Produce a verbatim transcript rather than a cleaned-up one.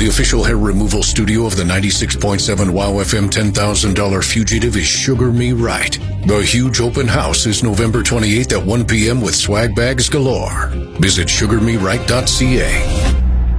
The official hair removal studio of the ninety-six point seven WOW F M ten thousand dollars Fugitive is Sugar Me Right. The huge open house is November twenty-eighth at one p.m. with swag bags galore. Visit sugar me right dot c a.